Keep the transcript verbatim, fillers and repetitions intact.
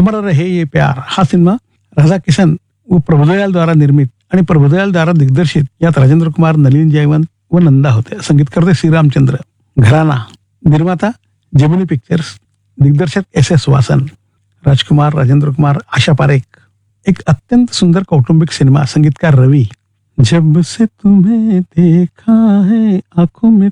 अमर रहे ये प्यार हा सिनेमा राजा किशन व प्रभुदयाल द्वारा निर्मित आणि प्रभुदयाल द्वारा दिग्दर्शित. यात राजेंद्र कुमार, नलिन जयवंत व नंदा होते. संगीतकर्ते श्रीरामचंद्र. घराणा निर्माता जेमिनी पिक्चर्स, दिग्दर्शक एस एस वासन. राजकुमार, राजेंद्र कुमार, आशा पारेख. एक अत्यंत सुंदर कौटुंबिक सिनेमा. संगीतकार रवी. जब से तुम्हें देखा है आंखों में